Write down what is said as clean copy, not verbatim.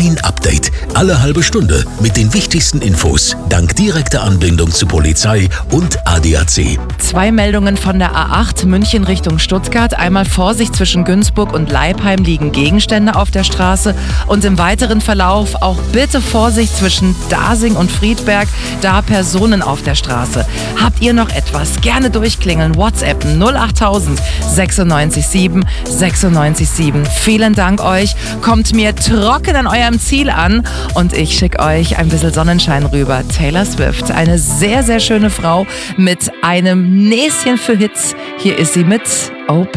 Ein Update alle halbe Stunde mit den wichtigsten Infos dank direkter Anbindung zu Polizei und ADAC. 2 Meldungen von der A8 München Richtung Stuttgart. Einmal Vorsicht, zwischen Günzburg und Leipheim liegen Gegenstände auf der Straße. Und im weiteren Verlauf auch bitte Vorsicht zwischen Dasing und Friedberg, da Personen auf der Straße. Habt ihr noch etwas? Gerne durchklingeln. WhatsApp 08000 96 7 96 7. Vielen Dank euch. Kommt mir trocken an eurem Ziel an und ich schicke euch ein bisschen Sonnenschein rüber. Taylor Swift, eine sehr, sehr schöne Frau mit einem Näschen für Hits. Hier ist sie mit Open.